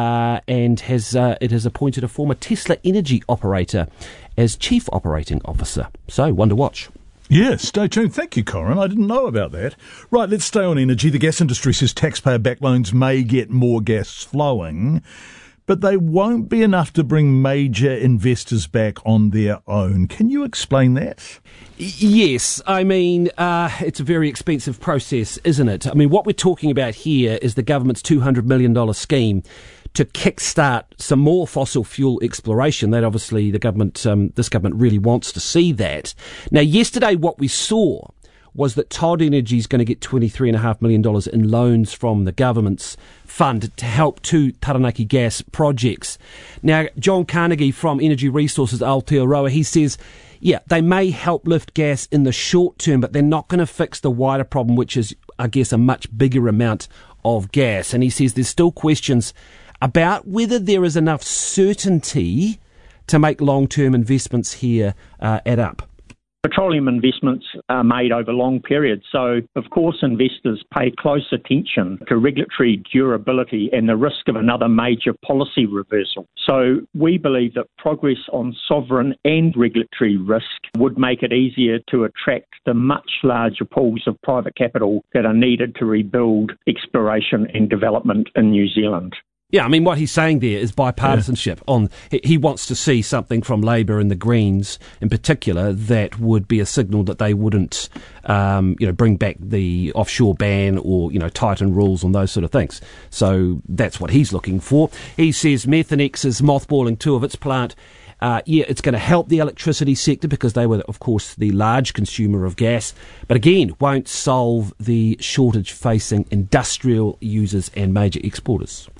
and it has appointed a former Tesla energy operator as Chief Operating Officer. So, one to watch. Yes, stay tuned. Thank you, Corin. I didn't know about that. Right, let's stay on energy. The gas industry says taxpayer-backed loans may get more gas flowing, but they won't be enough to bring major investors back on their own. Can you explain that? Yes. I mean, it's a very expensive process, isn't it? I mean, what we're talking about here is the government's $200 million scheme to kickstart some more fossil fuel exploration. That obviously the government, this government really wants to see that. Now, yesterday what we saw was that Todd Energy is going to get $23.5 million in loans from the government's fund to help two Taranaki gas projects. Now, John Carnegie from Energy Resources Aotearoa, he says, yeah, they may help lift gas in the short term, but they're not going to fix the wider problem, which is, I guess, a much bigger amount of gas. And he says there's still questions about whether there is enough certainty to make long-term investments here add up. Petroleum investments are made over long periods, so of course investors pay close attention to regulatory durability and the risk of another major policy reversal. So we believe that progress on sovereign and regulatory risk would make it easier to attract the much larger pools of private capital that are needed to rebuild exploration and development in New Zealand. Yeah, I mean, what he's saying there is bipartisanship. He wants to see something from Labour and the Greens in particular that would be a signal that they wouldn't, bring back the offshore ban or, tighten rules on those sort of things. So that's what he's looking for. He says Methanex is mothballing 2 of its plant. It's going to help the electricity sector because they were, of course, the large consumer of gas, but again, won't solve the shortage facing industrial users and major exporters.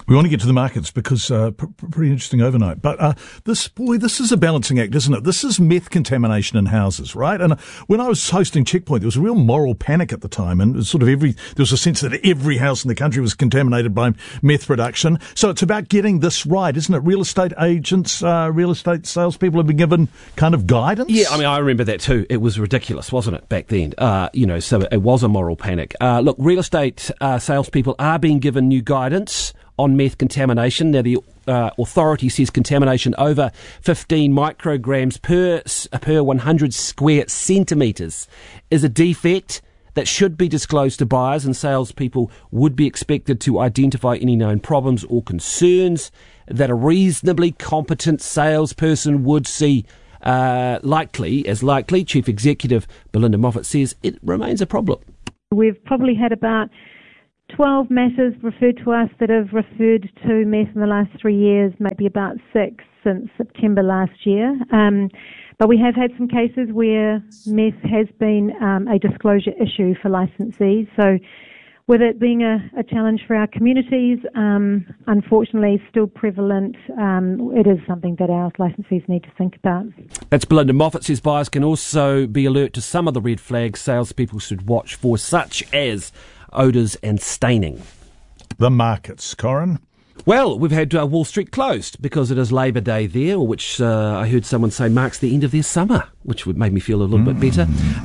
We want to get to the markets because pretty interesting overnight. But this is a balancing act, isn't it? This is meth contamination in houses, right? And when I was hosting Checkpoint, there was a real moral panic at the time, and there was a sense that every house in the country was contaminated by meth production. So it's about getting this right, isn't it? Real estate agents, real estate salespeople have been given kind of guidance. Yeah, I mean, I remember that too. It was ridiculous, wasn't it, back then? So it was a moral panic. Look, real estate salespeople are being given new guidance on meth contamination. Now, the authority says contamination over 15 micrograms per 100 square centimetres is a defect that should be disclosed to buyers, and salespeople would be expected to identify any known problems or concerns that a reasonably competent salesperson would see likely. Chief Executive Belinda Moffat says it remains a problem. We've probably had about 12 matters referred to us that have referred to meth in the last 3 years, maybe about 6 since September last year. But we have had some cases where meth has been a disclosure issue for licensees. So with it being a challenge for our communities, unfortunately still prevalent, it is something that our licensees need to think about. That's Belinda Moffat. Says buyers can also be alert to some of the red flags salespeople should watch for, such as odours and staining. The markets, Corin? Well, we've had Wall Street closed because it is Labour Day there, which I heard someone say marks the end of their summer, which would make me feel a little bit better.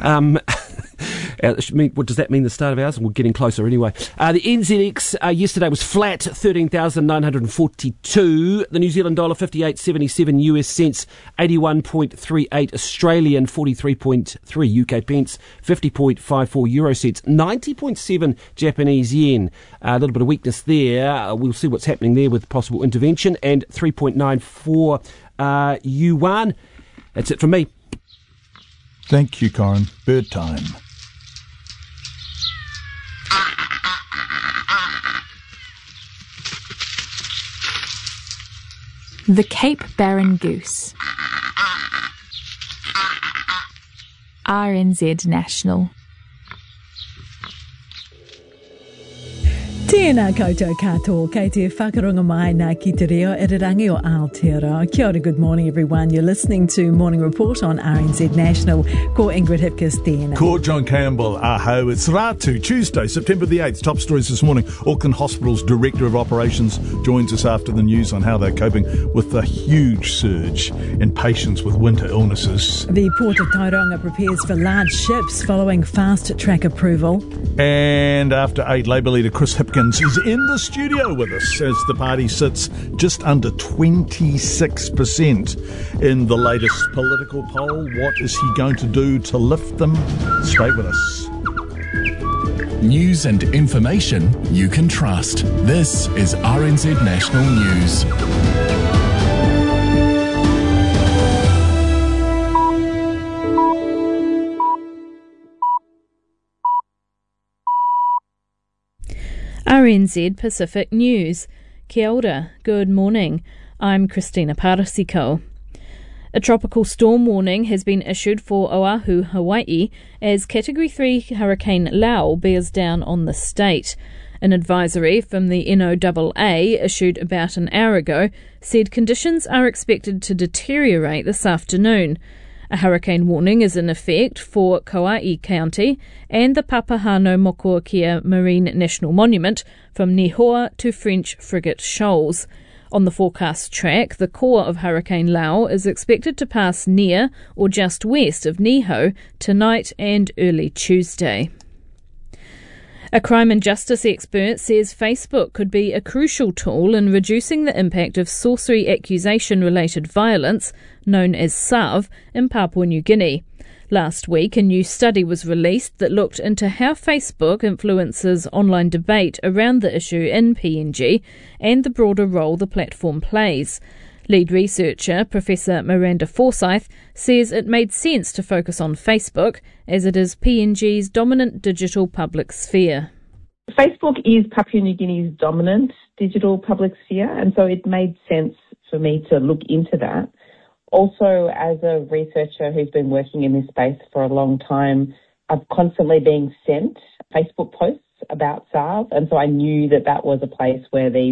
What does that mean, the start of ours? We're getting closer anyway. The NZX yesterday was flat, 13,942. The New Zealand dollar, 58.77 US cents, 81.38 Australian, 43.3 UK pence, 50.54 Euro cents, 90.7 Japanese yen. A little bit of weakness there. We'll see what's happening there with possible intervention. And 3.94 yuan. That's it from me. Thank you, Corin. Bird time. The Cape Barren Goose. RNZ National. Tēnā koutou katoa, kei te whakarunga mai nā ki te reo irirangi o Aotearoa. Kia ora, good morning everyone. You're listening to Morning Report on RNZ National. Ko Ingrid Hipkiss tēnā. Ko John Campbell, aho. It's Ratu, Tuesday, September the 8th. Top stories this morning. Auckland Hospital's Director of Operations joins us after the news on how they're coping with the huge surge in patients with winter illnesses. The Port of Tauranga prepares for large ships following fast track approval. And after 8, Labour leader Chris Hipkins is in the studio with us as the party sits just under 26% in the latest political poll. What is he going to do to lift them? Stay with us. News and information you can trust. This is RNZ National News. RNZ Pacific News. Kia ora, good morning. I'm Christina Parasiko. A tropical storm warning has been issued for Oahu, Hawaii, as Category 3 Hurricane Lau bears down on the state. An advisory from the NOAA, issued about an hour ago, said conditions are expected to deteriorate this afternoon. A hurricane warning is in effect for Kauai County and the Papahānau Mokuākea Marine National Monument from Nihoa to French Frigate Shoals. On the forecast track, the core of Hurricane Lau is expected to pass near or just west of Niho tonight and early Tuesday. A crime and justice expert says Facebook could be a crucial tool in reducing the impact of sorcery accusation-related violence, known as SAV, in Papua New Guinea. Last week, a new study was released that looked into how Facebook influences online debate around the issue in PNG and the broader role the platform plays. Lead researcher Professor Miranda Forsyth says it made sense to focus on Facebook, as it is PNG's dominant digital public sphere. Facebook is Papua New Guinea's dominant digital public sphere, and so it made sense for me to look into that. Also, as a researcher who's been working in this space for a long time, I've constantly been sent Facebook posts about SARS, and so I knew that that was a place where these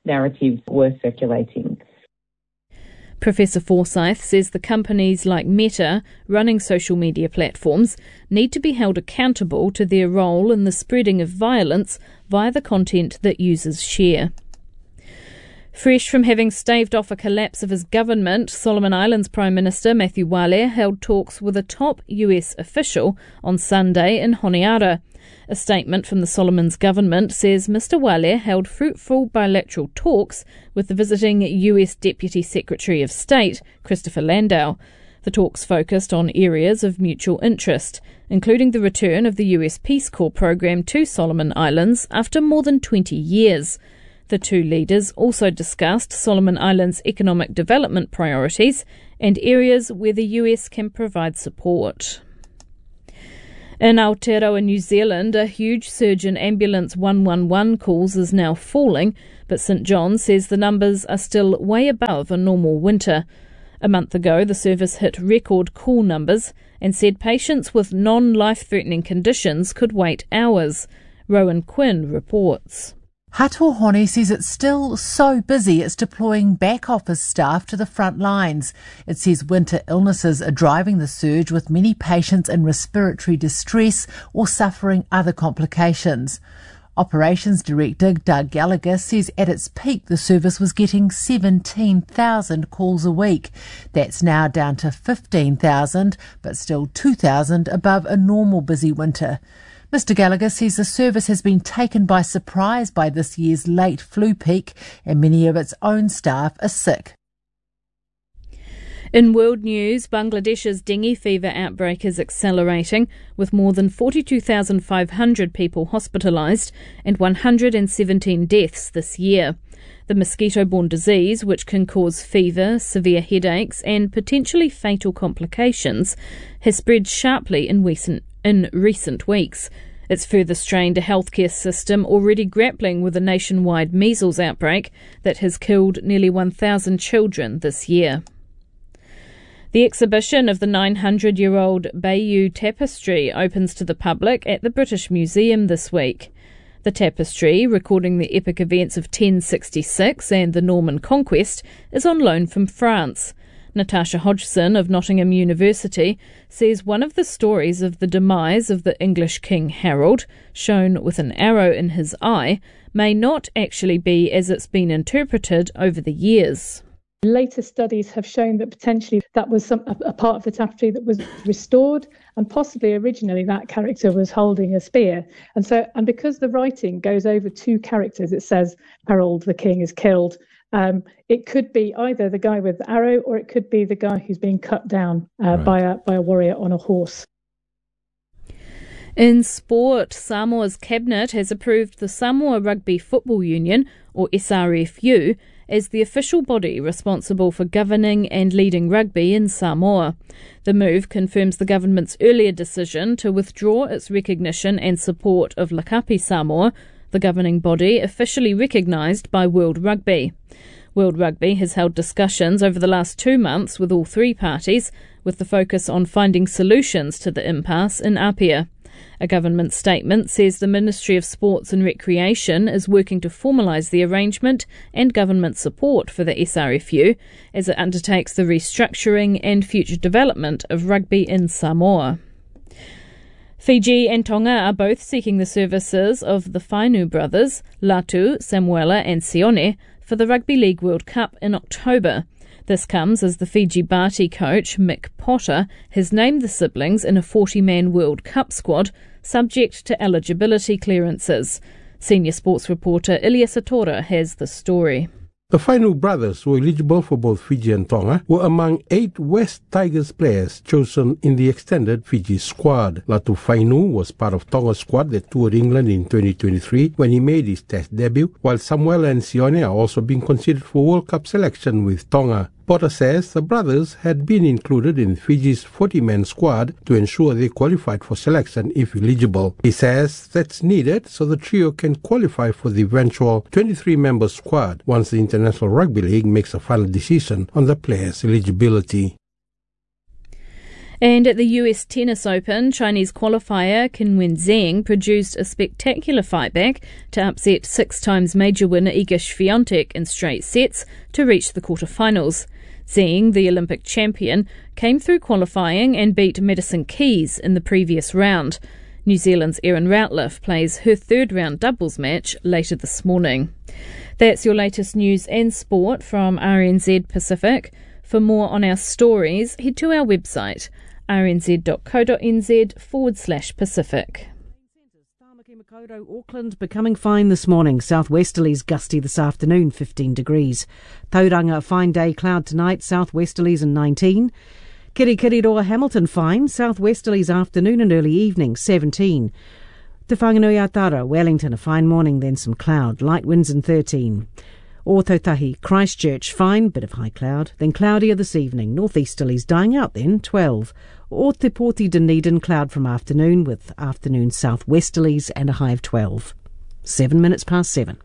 narratives were circulating. Professor Forsyth says the companies like Meta, running social media platforms, need to be held accountable to their role in the spreading of violence via the content that users share. Fresh from having staved off a collapse of his government, Solomon Islands Prime Minister Matthew Wale held talks with a top US official on Sunday in Honiara. A statement from the Solomons government says Mr Wale held fruitful bilateral talks with the visiting US Deputy Secretary of State, Christopher Landau. The talks focused on areas of mutual interest, including the return of the US Peace Corps program to Solomon Islands after more than 20 years. The two leaders also discussed Solomon Islands' economic development priorities and areas where the US can provide support. In Aotearoa, New Zealand, a huge surge in ambulance 111 calls is now falling, but St John says the numbers are still way above a normal winter. A month ago, the service hit record call numbers and said patients with non-life-threatening conditions could wait hours. Rowan Quinn reports. Hatohone says it's still so busy it's deploying back office staff to the front lines. It says winter illnesses are driving the surge, with many patients in respiratory distress or suffering other complications. Operations Director Doug Gallagher says at its peak the service was getting 17,000 calls a week. That's now down to 15,000, but still 2,000 above a normal busy winter. Mr Gallagher says the service has been taken by surprise by this year's late flu peak, and many of its own staff are sick. In world news, Bangladesh's dengue fever outbreak is accelerating, with more than 42,500 people hospitalised and 117 deaths this year. The mosquito-borne disease, which can cause fever, severe headaches and potentially fatal complications, has spread sharply in recent weeks. It's further strained a healthcare system already grappling with a nationwide measles outbreak that has killed nearly 1,000 children this year. The exhibition of the 900-year-old Bayeux Tapestry opens to the public at the British Museum this week. The tapestry, recording the epic events of 1066 and the Norman Conquest, is on loan from France. Natasha Hodgson of Nottingham University says one of the stories of the demise of the English King Harold, shown with an arrow in his eye, may not actually be as it's been interpreted over the years. Later studies have shown that potentially that was a part of the tapestry that was restored, and possibly originally that character was holding a spear. And because the writing goes over two characters, it says Harold the king is killed. It could be either the guy with the arrow, or it could be the guy who's being cut down by a warrior on a horse. In sport, Samoa's cabinet has approved the Samoa Rugby Football Union, or SRFU, as the official body responsible for governing and leading rugby in Samoa. The move confirms the government's earlier decision to withdraw its recognition and support of Lakapi Samoa, the governing body officially recognised by World Rugby. World Rugby has held discussions over the last 2 months with all three parties, with the focus on finding solutions to the impasse in Apia. A government statement says the Ministry of Sports and Recreation is working to formalise the arrangement and government support for the SRFU as it undertakes the restructuring and future development of rugby in Samoa. Fiji and Tonga are both seeking the services of the Fainu brothers, Latu, Samuela and Sione, for the Rugby League World Cup in October. This comes as the Fiji Bati coach, Mick Potter, has named the siblings in a 40-man World Cup squad, subject to eligibility clearances. Senior sports reporter Ilya Satora has the story. The Fainu brothers, who were eligible for both Fiji and Tonga, were among 8 West Tigers players chosen in the extended Fiji squad. Latu Fainu was part of Tonga's squad that toured England in 2023 when he made his Test debut, while Samuel and Sione are also being considered for World Cup selection with Tonga. Potter says the brothers had been included in Fiji's 40-man squad to ensure they qualified for selection if eligible. He says that's needed so the trio can qualify for the eventual 23-member squad once the International Rugby League makes a final decision on the players' eligibility. And at the US Tennis Open, Chinese qualifier Qinwen Zheng produced a spectacular fightback to upset 6-times major winner Iga Swiatek in straight sets to reach the quarterfinals. Zheng, the Olympic champion, came through qualifying and beat Madison Keys in the previous round. New Zealand's Erin Routliffe plays her third-round doubles match later this morning. That's your latest news and sport from RNZ Pacific. For more on our stories, head to our website, rnz.co.nz/Pacific. Makaurau, Auckland becoming fine this morning. Southwesterlies gusty this afternoon, 15 degrees. Tauranga, a fine day, cloud tonight, southwesterlies and 19. Kirikiriroa, Hamilton fine, southwesterlies afternoon and early evening, 17. Te Whanganui-a-Tara, Wellington, a fine morning, then some cloud, light winds and 13. Ōtautahi, Christchurch, fine, bit of high cloud, then cloudier this evening, northeasterlies dying out then, 12. Or Te Poti Dunedin, cloud from afternoon with afternoon southwesterlies and a high of 12. 7 minutes past 7.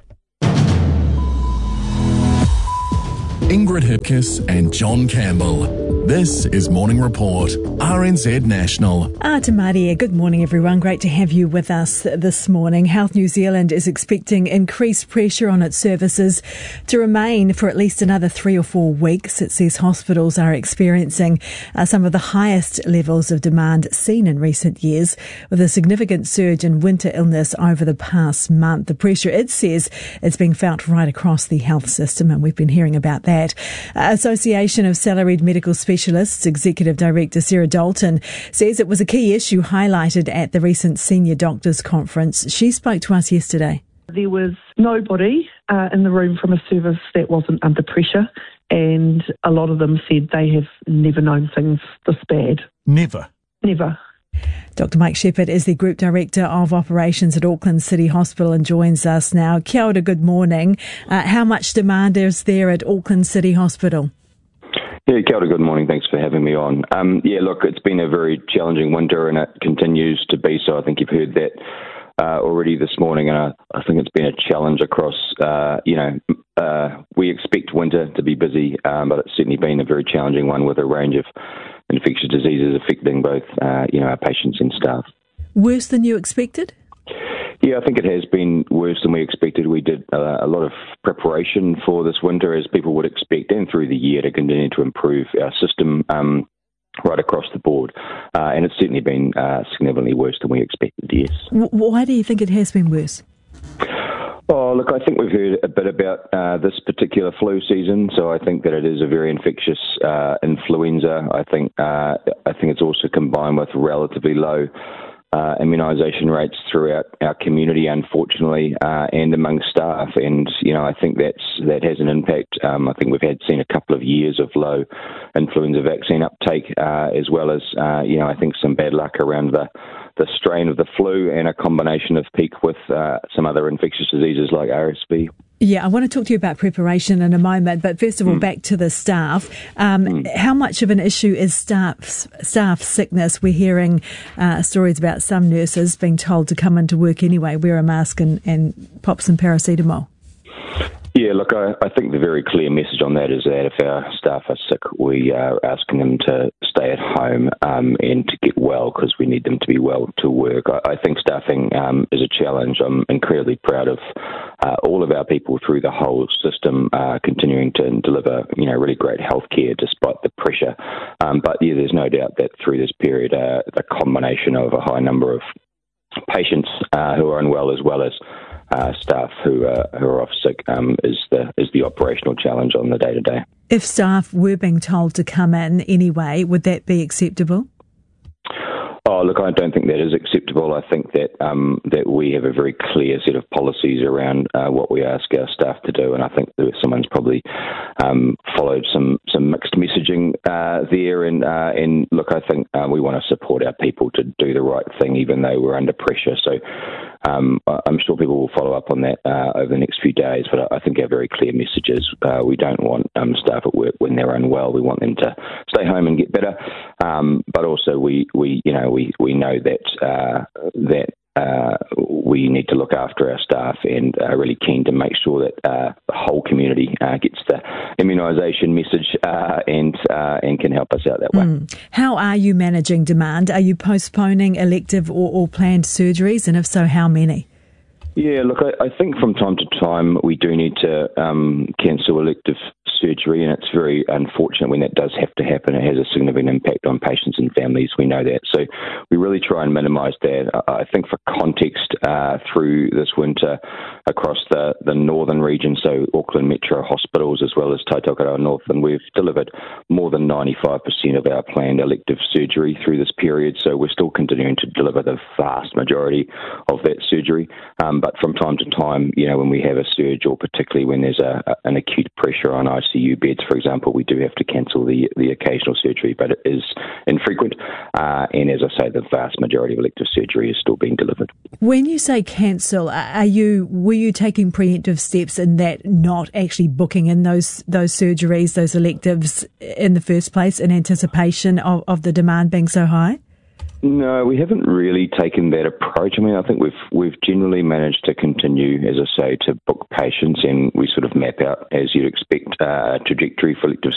Ingrid Hipkiss and John Campbell. This is Morning Report, RNZ National. Te Maria, good morning everyone. Great to have you with us this morning. Health New Zealand is expecting increased pressure on its services to remain for at least another 3 or 4 weeks. It says hospitals are experiencing some of the highest levels of demand seen in recent years, with a significant surge in winter illness over the past month. The pressure, it says, is being felt right across the health system, and we've been hearing about that. Association of Salaried Medical Specialists Executive Director Sarah Dalton says it was a key issue highlighted at the recent Senior Doctors Conference. She spoke to us yesterday. There was nobody in the room from a service that wasn't under pressure, and a lot of them said they have never known things this bad. Never? Never. Dr. Mike Shepherd is the Group Director of Operations at Auckland City Hospital and joins us now. Kia ora, good morning. How much demand is there at Auckland City Hospital? Yeah, kia ora, good morning. Thanks for having me on. Look, it's been a very challenging winter and it continues to be so. I think you've heard that already this morning, and I think it's been a challenge across, we expect winter to be busy, but it's certainly been a very challenging one with a range of infectious diseases affecting both, our patients and staff. Worse than you expected? Yeah, I think it has been worse than we expected. We did a lot of preparation for this winter, as people would expect, and through the year to continue to improve our system right across the board. And it's certainly been significantly worse than we expected, yes. Why do you think it has been worse? Oh, look, I think we've heard a bit about this particular flu season, so I think that it is a very infectious influenza. I think it's also combined with relatively low immunisation rates throughout our community, unfortunately, and among staff. And, I think that has an impact. I think we've seen a couple of years of low influenza vaccine uptake, as well as, I think some bad luck around the strain of the flu and a combination of peak with some other infectious diseases like RSV. Yeah, I want to talk to you about preparation in a moment, but first of all, back to the staff. How much of an issue is staff sickness? We're hearing stories about some nurses being told to come into work anyway, wear a mask and pop some paracetamol. Yeah, look, I think the very clear message on that is that if our staff are sick, we are asking them to stay at home and to get well, because we need them to be well to work. I think staffing is a challenge. I'm incredibly proud of all of our people through the whole system continuing to deliver, really great healthcare despite the pressure. But yeah, there's no doubt that through this period, the combination of a high number of patients who are unwell, as well as staff who are off sick, is the operational challenge on the day-to-day. If staff were being told to come in anyway, would that be acceptable? Oh, look, I don't think that is acceptable. I think that that we have a very clear set of policies around what we ask our staff to do, and I think that someone's probably followed some mixed messaging there. And look, I think we want to support our people to do the right thing, even though we're under pressure. So I'm sure people will follow up on that over the next few days. But I think our very clear message is we don't want staff at work when they're unwell. We want them to stay home and get better. But also we know that we need to look after our staff and are really keen to make sure that the whole community gets the immunisation message and can help us out that way. How are you managing demand? Are you postponing elective or planned surgeries, and if so, how many? Yeah, look, I think from time to time we do need to cancel elective surgery, and it's very unfortunate when that does have to happen. It has a significant impact on patients and families. We know that. So we really try and minimise that. I think for context, through this winter across the northern region, so Auckland Metro hospitals as well as Tautokoroa North, and we've delivered more than 95% of our planned elective surgery through this period. So we're still continuing to deliver the vast majority of that surgery. But from time to time, when we have a surge, or particularly when there's an acute pressure on ICU beds, for example, we do have to cancel the occasional surgery, but it is infrequent. And as I say, the vast majority of elective surgery is still being delivered. When you say cancel, were you taking preemptive steps in that not actually booking in those surgeries, those electives in the first place in anticipation of the demand being so high? No, we haven't really taken that approach. I mean, I think we've generally managed to continue, as I say, to book patients, and we sort of map out, as you'd expect, a trajectory for elective